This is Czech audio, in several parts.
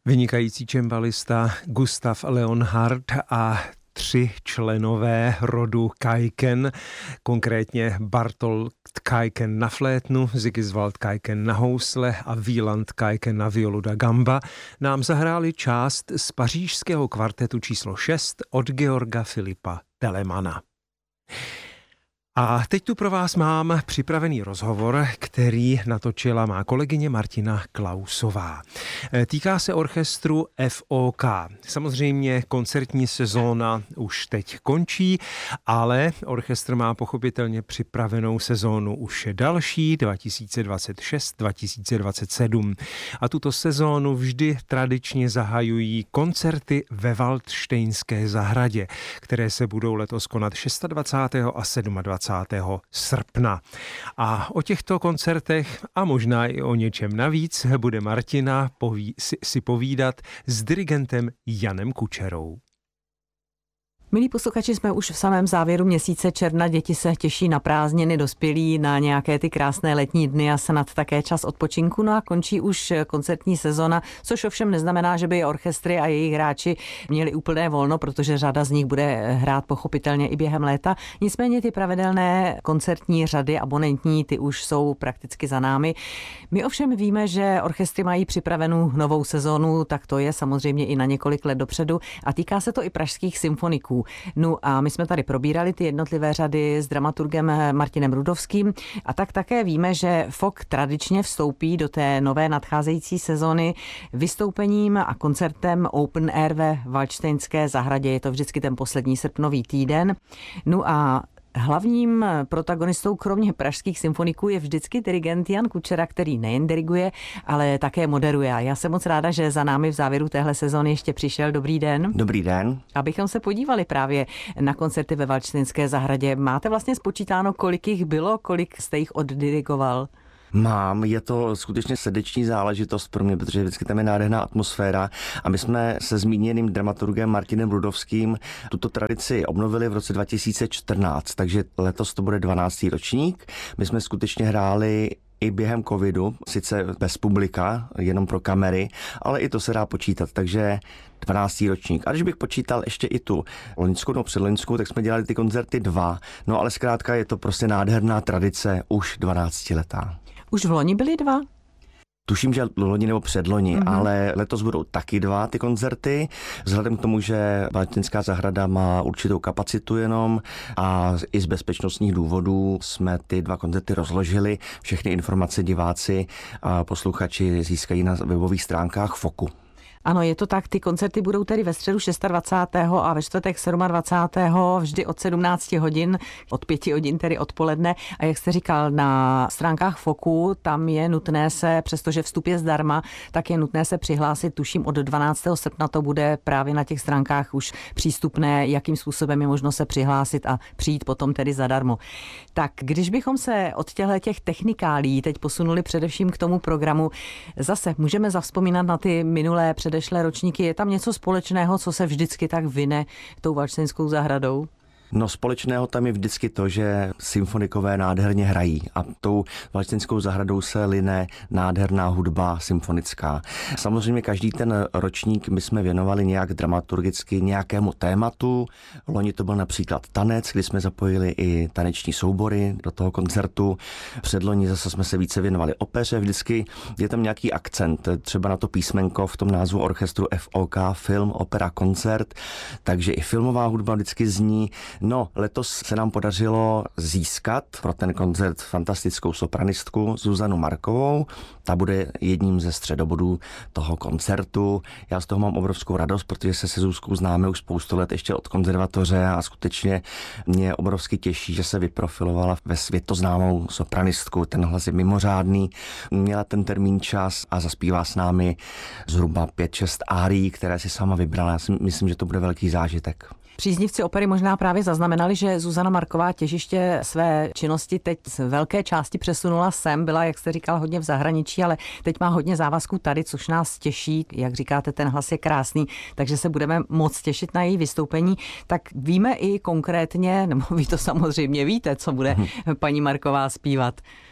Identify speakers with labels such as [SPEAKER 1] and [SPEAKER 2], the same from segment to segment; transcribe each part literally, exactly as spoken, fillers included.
[SPEAKER 1] Vynikající cembalista Gustav Leonhardt a tři členové rodu Kajken, konkrétně Bartolt Kajken na flétnu, Sigiswald Kajken na housle a Wieland Kajken na violu da gamba, nám zahráli část z pařížského kvartetu číslo šest od Georga Filipa Telemana. A teď tu pro vás mám připravený rozhovor, který natočila má kolegyně Martina Klausová. Týká se orchestru F O K. Samozřejmě koncertní sezóna už teď končí, ale orchestr má pochopitelně připravenou sezónu už další dva tisíce dvacet šest dva tisíce dvacet sedm. A tuto sezónu vždy tradičně zahajují koncerty ve Valdštejnské zahradě, které se budou letos konat dvacátého šestého a dvacátého sedmého srpna. A o těchto koncertech a možná i o něčem navíc bude Martina poví, si, si povídat s dirigentem Janem Kučerou.
[SPEAKER 2] Milí posluchači, jsme už v samém závěru měsíce června. Děti se těší na prázdniny, dospělí na nějaké ty krásné letní dny a snad také čas odpočinku. No a končí už koncertní sezona, což ovšem neznamená, že by orchestry a jejich hráči měli úplné volno, protože řada z nich bude hrát pochopitelně i během léta. Nicméně ty pravidelné koncertní řady abonentní, ty už jsou prakticky za námi. My ovšem víme, že orchestry mají připravenou novou sezonu, tak to je samozřejmě i na několik let dopředu a týká se to i pražských symfoniků. No a my jsme tady probírali ty jednotlivé řady s dramaturgem Martinem Rudovským a tak také víme, že F O K tradičně vstoupí do té nové nadcházející sezony vystoupením a koncertem Open Air ve Valdštejnské zahradě. Je to vždycky ten poslední srpnový týden. No a hlavním protagonistou kromě pražských symfoniků je vždycky dirigent Jan Kučera, který nejen diriguje, ale také moderuje. A já jsem moc ráda, že za námi v závěru téhle sezóny ještě přišel. Dobrý den.
[SPEAKER 3] Dobrý den.
[SPEAKER 2] Abychom se podívali právě na koncerty ve Valdštejnské zahradě. Máte vlastně spočítáno, kolik jich bylo, kolik jste jich oddirigoval?
[SPEAKER 3] Mám, je to skutečně srdeční záležitost pro mě, protože vždycky tam je nádherná atmosféra a my jsme se zmíněným dramaturgem Martinem Rudovským tuto tradici obnovili v roce dva tisíce čtrnáct, takže letos to bude dvanáctý ročník. My jsme skutečně hráli i během covidu, sice bez publika, jenom pro kamery, ale i to se dá počítat, takže dvanáctý ročník. A když bych počítal ještě i tu loňskou nebo předloňskou, tak jsme dělali ty koncerty dva. No ale zkrátka je to prostě nádherná tradice už dvanáctiletá.
[SPEAKER 2] Už v loni byly dva?
[SPEAKER 3] Tuším, že loni nebo předloni, mm-hmm. ale letos budou taky dva ty koncerty. Vzhledem k tomu, že Valdštejnská zahrada má určitou kapacitu jenom a i z bezpečnostních důvodů jsme ty dva koncerty rozložili. Všechny informace diváci a posluchači získají na webových stránkách F O K u.
[SPEAKER 2] Ano, je to tak, ty koncerty budou tedy ve středu dvacátého šestého a ve čtvrtek dvacátého sedmého vždy od sedmnácti hodin, od pěti hodin tedy odpoledne. A jak jste říkal, na stránkách F O K u, tam je nutné se, přestože vstup je zdarma, tak je nutné se přihlásit, tuším od dvanáctého srpna to bude právě na těch stránkách už přístupné, jakým způsobem je možno se přihlásit a přijít potom tedy zadarmo. Tak, když bychom se od těchto těch technikálí teď posunuli především k tomu programu, zase můžeme zavzpomínat na ty minulé předešlé ročníky. Je tam něco společného, co se vždycky tak vyne tou Valdštejnskou zahradou?
[SPEAKER 3] No společného tam je vždycky to, že symfonikové nádherně hrají a tou Valdštejnskou zahradou se line nádherná hudba symfonická. Samozřejmě každý ten ročník my jsme věnovali nějak dramaturgicky nějakému tématu. Loni to byl například tanec, kdy jsme zapojili i taneční soubory do toho koncertu. Předloni zase jsme se více věnovali opeře. Vždycky je tam nějaký akcent, třeba na to písmenko v tom názvu orchestru F O K, film, opera, koncert, takže i filmová hudba vždycky zní. No, letos se nám podařilo získat pro ten koncert fantastickou sopranistku Zuzanu Markovou. Ta bude jedním ze středobodů toho koncertu. Já z toho mám obrovskou radost, protože se se Zuzkou známe už spoustu let ještě od konzervatoře a skutečně mě obrovsky těší, že se vyprofilovala ve světoznámou sopranistku. Ten hlas je mimořádný. Měla ten termín čas a zaspívá s námi zhruba pět šest árií, které si sama vybrala. Já si myslím, že to bude velký zážitek.
[SPEAKER 2] Příznivci opery možná právě zaznamenali, že Zuzana Marková těžiště své činnosti teď z velké části přesunula sem, byla, jak jste říkal, hodně v zahraničí, ale teď má hodně závazků tady, což nás těší. Jak říkáte, ten hlas je krásný, takže se budeme moc těšit na její vystoupení. Tak víme i konkrétně, nebo vy to samozřejmě víte, co bude paní Marková zpívat.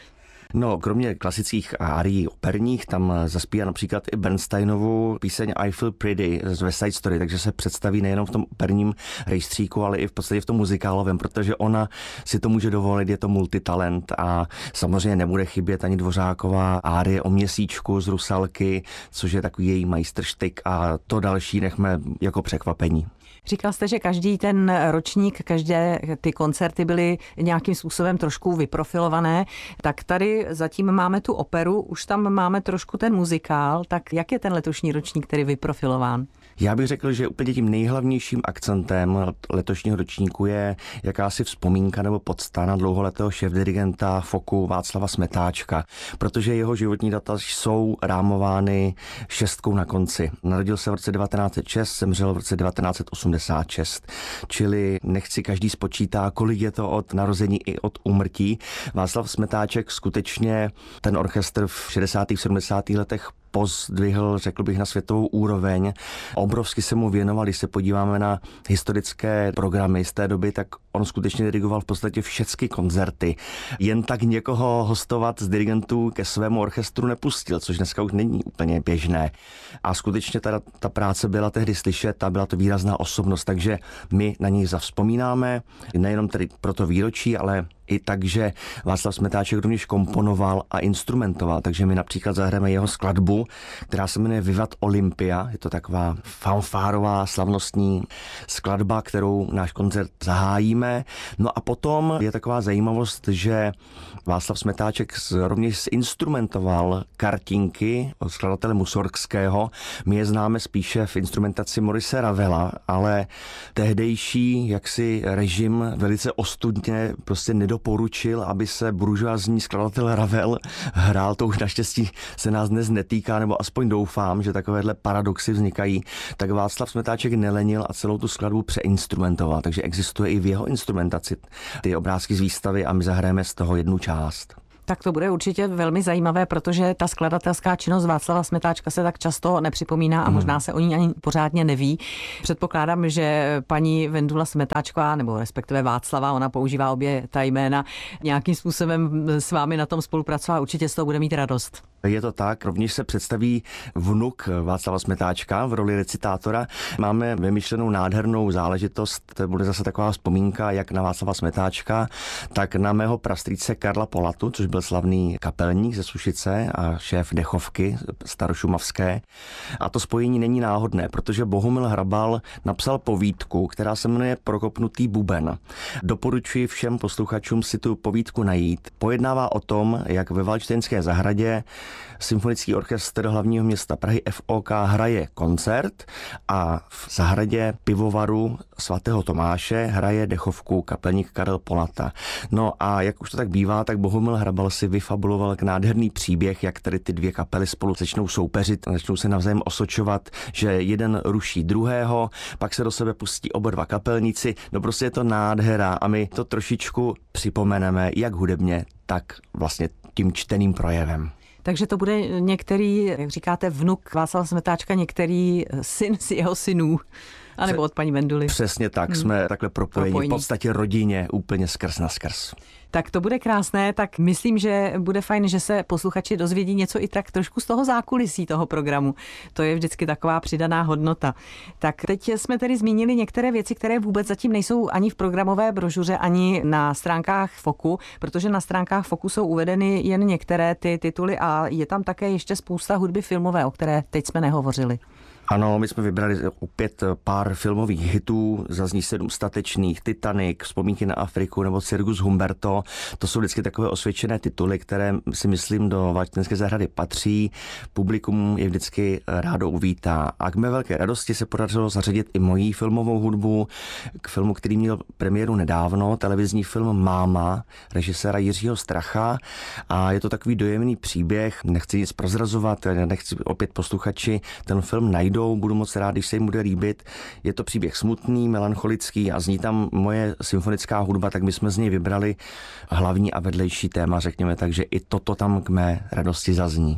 [SPEAKER 3] No, kromě klasických árií operních, tam zaspívá například i Bernsteinovu píseň I Feel Pretty z West Side Story, takže se představí nejenom v tom operním rejstříku, ale i v podstatě v tom muzikálovém, protože ona si to může dovolit, je to multitalent a samozřejmě nebude chybět ani Dvořáková árie O měsíčku z Rusalky, což je takový její majstrštyk a to další nechme jako překvapení.
[SPEAKER 2] Říkal jste, že každý ten ročník, každé ty koncerty byly nějakým způsobem trošku vyprofilované, tak tady zatím máme tu operu, už tam máme trošku ten muzikál, tak jak je ten letošní ročník tedy vyprofilován?
[SPEAKER 3] Já bych řekl, že úplně tím nejhlavnějším akcentem letošního ročníku je jakási vzpomínka nebo pocta na dlouholetého šéfdirigenta Foku Václava Smetáčka, protože jeho životní data jsou rámovány šestkou na konci. Narodil se v roce devatenáct set šest, zemřel v roce devatenáct set osmdesát šest, čili nechci každý spočítá, kolik je to od narození i od úmrtí. Václav Smetáček skutečně ten orchestr v šedesátých sedmdesátých letech pozdvihl, řekl bych, na světovou úroveň. Obrovsky se mu věnoval, když se podíváme na historické programy z té doby, tak on skutečně dirigoval v podstatě všechny koncerty. Jen tak někoho hostovat z dirigentů ke svému orchestru nepustil, což dneska už není úplně běžné. A skutečně ta, ta práce byla tehdy slyšet a byla to výrazná osobnost, takže my na něj zavzpomínáme, nejenom tedy pro to výročí, ale i tak, že Václav Smetáček rovněž komponoval a instrumentoval, takže my například zahrajeme jeho skladbu, která se jmenuje Vivat Olympia. Je to taková fanfárová slavnostní skladba, kterou náš koncert zahájíme. No a potom je taková zajímavost, že Václav Smetáček rovněž zinstrumentoval kartinky od skladatele Mussorgského. My je známe spíše v instrumentaci Maurice Ravela, ale tehdejší jaksi režim velice ostudně prostě nedoporučil, aby se buržoazní skladatel Ravel hrál. To už naštěstí se nás dnes netýká, nebo aspoň doufám, že takovéhle paradoxy vznikají. Tak Václav Smetáček nelenil a celou tu skladbu přeinstrumentoval, takže existuje i v jeho instrumentaci ty obrázky z výstavy a my zahrajeme z toho jednu část.
[SPEAKER 2] Tak to bude určitě velmi zajímavé, protože ta skladatelská činnost Václava Smetáčka se tak často nepřipomíná a možná se o ní ani pořádně neví. Předpokládám, že paní Vendula Smetáčková, nebo respektive Václava, ona používá obě ta jména, nějakým způsobem s vámi na tom spolupracovat, určitě z toho bude mít radost.
[SPEAKER 3] Je to tak, rovněž se představí vnuk Václava Smetáčka v roli recitátora. Máme vymyšlenou nádhernou záležitost, to bude zase taková vzpomínka jak na Václava Smetáčka, tak na mého prastrýce Karla Polatu, což byl slavný kapelník ze Sušice a šéf dechovky starošumavské. A to spojení není náhodné, protože Bohumil Hrabal napsal povídku, která se jmenuje Prokopnutý buben. Doporučuji všem posluchačům si tu povídku najít. Pojednává o tom, jak ve Valdštejnské zahradě Symfonický orchestr hlavního města Prahy F O K hraje koncert a v zahradě pivovaru svatého Tomáše hraje dechovku kapelník Karel Polata. No a jak už to tak bývá, tak Bohumil Hrabal si vyfabuloval k nádherný příběh, jak tady ty dvě kapely spolu začnou soupeřit, začnou se navzájem osočovat, že jeden ruší druhého, pak se do sebe pustí oba dva kapelníci. No prostě je to nádhera a my to trošičku připomeneme jak hudebně, tak vlastně tím čteným projevem.
[SPEAKER 2] Takže to bude některý, jak říkáte, vnuk Václava Smetáčka, některý syn z jeho synů, anebo od paní Venduly.
[SPEAKER 3] Přesně tak, hmm. jsme takhle propojeni, propojení. V podstatě rodině úplně skrz na skrz.
[SPEAKER 2] Tak to bude krásné, tak myslím, že bude fajn, že se posluchači dozvědí něco i tak trošku z toho zákulisí toho programu. To je vždycky taková přidaná hodnota. Tak teď jsme tedy zmínili některé věci, které vůbec zatím nejsou ani v programové brožuře, ani na stránkách Foku, protože na stránkách Foku jsou uvedeny jen některé ty tituly a je tam také ještě spousta hudby filmové, o které teď jsme nehovořili.
[SPEAKER 3] Ano, my jsme vybrali opět pár filmových hitů, zazní Sedm statečných, Titanic, Vzpomínky na Afriku nebo Cirkus Humberto. To jsou vždycky takové osvědčené tituly, které si myslím do Valdštejnské zahrady patří. Publikum je vždycky rádo uvítá. A k mé velké radosti se podařilo zařadit i mojí filmovou hudbu k filmu, který měl premiéru nedávno, televizní film Máma, režiséra Jiřího Stracha. A je to takový dojemný příběh, nechci nic prozrazovat, nechci opět posluchači ten film najdou. Budu moc rád, když se jim bude líbit. Je to příběh smutný, melancholický a zní tam moje symfonická hudba, tak my jsme z něj vybrali hlavní a vedlejší téma, řekněme, takže i toto tam k mé radosti zazní.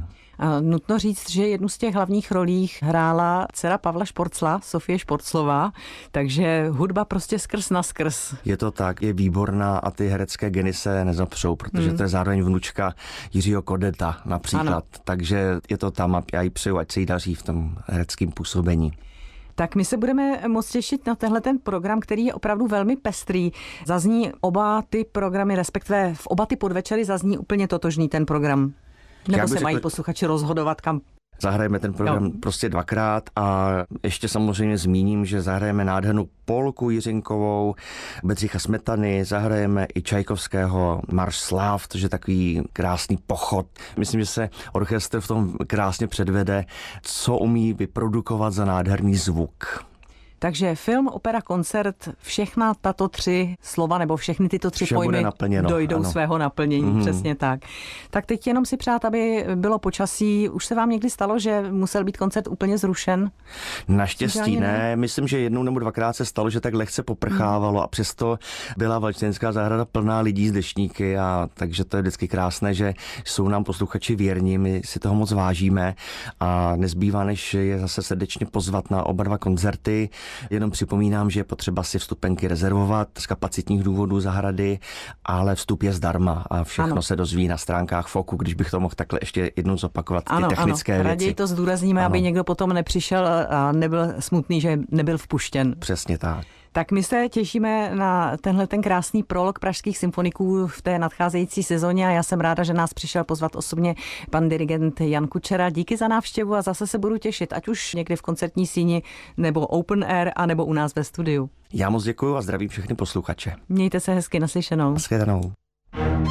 [SPEAKER 2] A nutno říct, že jednu z těch hlavních rolích hrála dcera Pavla Šporcla, Sofie Šporclová, takže hudba prostě skrz na skrz.
[SPEAKER 3] Je to tak, je výborná a ty herecké geny se nezapřou, protože hmm. to je zároveň vnučka Jiřího Kodeta například, ano. Takže je to tam a já jí přeju, ať se jí daří v tom hereckém působení.
[SPEAKER 2] Tak my se budeme moc těšit na tenhle ten program, který je opravdu velmi pestrý. Zazní oba ty programy, respektive v oba ty podvečery zazní úplně totožný ten program. Nebo se řekl, mají posluchači rozhodovat, kam?
[SPEAKER 3] Zahrajeme ten program jo. prostě dvakrát a ještě samozřejmě zmíním, že zahrajeme nádhernou polku Jiřinkovou, Bedřicha Smetany, zahrajeme i Čajkovského Marš sláv, což je takový krásný pochod. Myslím, že se orchestr v tom krásně předvede, co umí vyprodukovat za nádherný zvuk.
[SPEAKER 2] Takže film, opera, koncert, všechna tato tři slova nebo všechny tyto tři
[SPEAKER 3] Vše
[SPEAKER 2] pojmy dojdou ano. svého naplnění, mm. přesně tak. Tak teď jenom si přát, aby bylo počasí. Už se vám někdy stalo, že musel být koncert úplně zrušen?
[SPEAKER 3] Naštěstí ne. ne. Myslím, že jednou nebo dvakrát se stalo, že tak lehce poprchávalo mm. a přesto byla Valčnická zahrada plná lidí z deštníky, a takže to je vždycky krásné, že jsou nám posluchači věrní, my si toho moc vážíme a nezbývá, než je zase srdečně pozvat na oba dva koncerty. Jenom připomínám, že je potřeba si vstupenky rezervovat z kapacitních důvodů zahrady, ale vstup je zdarma a všechno ano. se dozví na stránkách Foku, když bych to mohl takhle ještě jednou zopakovat, ty
[SPEAKER 2] ano,
[SPEAKER 3] technické
[SPEAKER 2] ano.
[SPEAKER 3] věci.
[SPEAKER 2] Raději to zdůrazníme, ano. aby někdo potom nepřišel a nebyl smutný, že nebyl vpuštěn.
[SPEAKER 3] Přesně tak.
[SPEAKER 2] Tak my se těšíme na tenhle ten krásný prolog pražských symfoniků v té nadcházející sezóně a já jsem ráda, že nás přišel pozvat osobně pan dirigent Jan Kučera. Díky za návštěvu a zase se budu těšit, ať už někdy v koncertní síni, nebo open air, a nebo u nás ve studiu.
[SPEAKER 3] Já moc děkuju a zdravím všechny posluchače.
[SPEAKER 2] Mějte se hezky, naslyšenou.
[SPEAKER 3] Naschledanou.